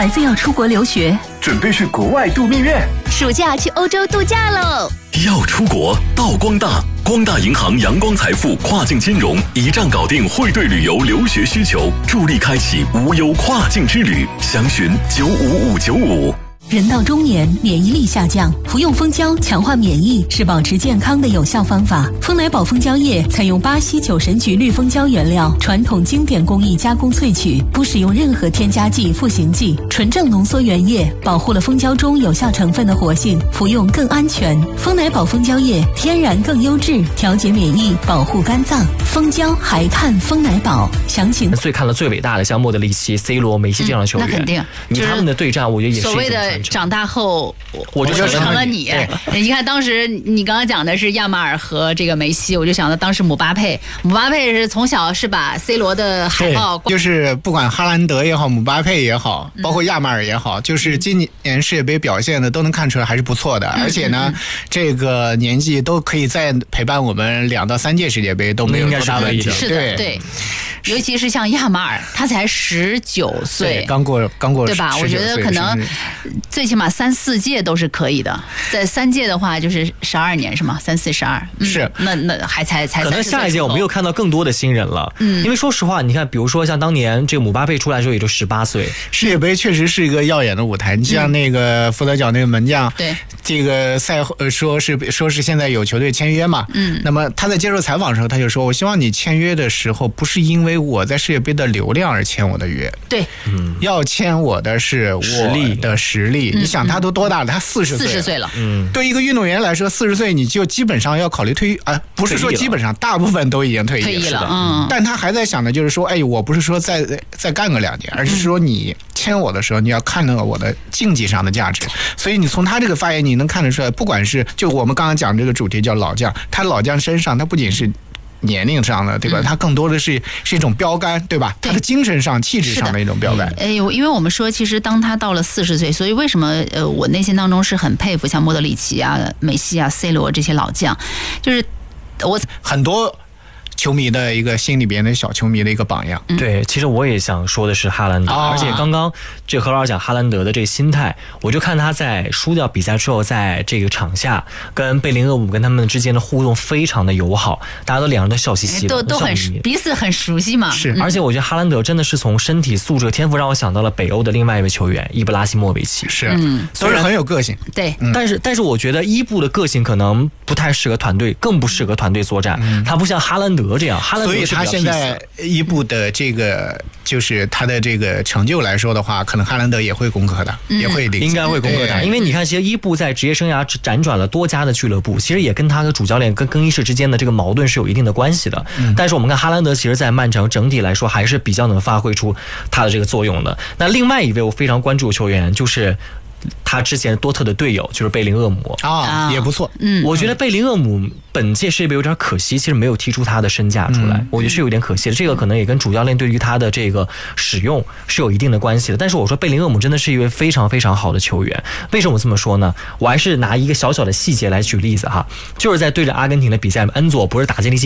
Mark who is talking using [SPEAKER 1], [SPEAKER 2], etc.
[SPEAKER 1] 孩子要出国留学，
[SPEAKER 2] 准备去国外度蜜月，
[SPEAKER 3] 暑假去欧洲度假喽！
[SPEAKER 4] 要出国到光大，光大银行阳光财富跨境金融一站搞定汇兑旅游留学需求，助力开启无忧跨境之旅，详询95595。
[SPEAKER 1] 人到中年，免疫力下降，服用蜂胶强化免疫是保持健康的有效方法。蜂奶宝蜂胶液采用巴西酒神菊绿蜂胶原料，传统经典工艺加工萃取，不使用任何添加剂、赋形剂，纯正浓缩原液，保护了蜂胶中有效成分的活性，服用更安全。蜂奶宝蜂胶液天然更优质，调节免疫，保护肝脏。蜂胶还看蜂奶宝。详情
[SPEAKER 5] 最看了最伟大的像莫德里奇、C 罗、梅西这样的球员，
[SPEAKER 3] 那肯定，
[SPEAKER 5] 你他们的对战，我觉得也是
[SPEAKER 3] 所谓的长大后，我就成了你。你看当时你刚刚讲的是亚马尔和这个梅西，我就想到当时姆巴佩是从小是把 C 罗的海报，
[SPEAKER 6] 就是不管哈兰德也好，姆巴佩也好，包括亚马尔也好，就是今年世界杯表现的都能看出来还是不错的，而且呢，这个年纪都可以再陪伴我们2到3届世界杯都没有多大问题。
[SPEAKER 3] 是的，对。尤其是像亚马尔，他才19岁，
[SPEAKER 6] 刚过，
[SPEAKER 3] 对吧？我觉得可能最起码3、4届都是可以的。在3届的话，就是12年是吗？3、4、12，
[SPEAKER 6] 是。
[SPEAKER 3] 那还才
[SPEAKER 5] 可能下一届我们又看到更多的新人了。因为说实话，你看，比如说像当年这个姆巴佩出来的时候也就18岁，
[SPEAKER 6] 世界杯确实是一个耀眼的舞台。你像那个福德角那个门将，
[SPEAKER 3] 对，
[SPEAKER 6] 这个赛后说是现在有球队签约嘛，那么他在接受采访的时候他就说，我希望你签约的时候不是因为我在世界杯的流量而签我的约，
[SPEAKER 3] 对，
[SPEAKER 6] 要签我的是我的实力。你想他都多大了？他40岁了。对一个运动员来说，40岁你就基本上要考虑退役啊，不是说基本上，大部分都已经退役了。但他还在想的就是说，哎，我不是说再干个2年，而是说你签我的时候，你要看到我的竞技上的价值。所以你从他这个发言，你能看得出来，不管是就我们刚刚讲这个主题叫老将，他老将身上他不仅是年龄上的，对吧？它更多的是一种标杆，对吧？他的精神上、气质上的一种标杆。
[SPEAKER 3] 因为我们说，其实当他到了40岁，所以为什么我内心当中是很佩服像莫德里奇啊、梅西啊、C 罗这些老将，就是我
[SPEAKER 6] 很多球迷的一个心里边的小球迷的一个榜样。
[SPEAKER 5] 对，其实我也想说的是哈兰德，而且刚刚这何老师讲哈兰德的这个心态，我就看他在输掉比赛之后，在这个场下跟贝林厄姆跟他们之间的互动非常的友好，大家都两人都笑嘻嘻的，
[SPEAKER 3] 都很彼此很熟悉嘛。
[SPEAKER 5] 是，而且我觉得哈兰德真的是从身体素质、天赋让我想到了北欧的另外一位球员伊布拉希莫维奇，
[SPEAKER 6] 是，都是很有个性。
[SPEAKER 3] 对，
[SPEAKER 5] 但是我觉得伊布的个性可能不太适合团队，更不适合团队作战。他不像哈兰德这样，
[SPEAKER 6] 所以他现在伊布的这个就是他的这个成就来说的话，可能哈兰德也会攻克的，也会
[SPEAKER 5] 应该会攻克他。因为你看，其实伊布在职业生涯辗转了多家的俱乐部，其实也跟他的主教练跟更衣室之间的这个矛盾是有一定的关系的。但是我们看哈兰德，其实在曼城整体来说还是比较能发挥出他的这个作用的。那另外一位我非常关注的球员就是他之前多特的队友，就是贝林厄姆
[SPEAKER 6] 也不错。
[SPEAKER 5] 我觉得贝林厄姆本届世界杯有点可惜，其实没有踢出他的身价出来，我觉得是有点可惜的。这个可能也跟主教练对于他的这个使用是有一定的关系的。但是我说贝林厄姆真的是一位非常非常好的球员。为什么我这么说呢？我还是拿一个小小的细节来举例子哈，就是在对着阿根廷的比赛，恩佐不是打进了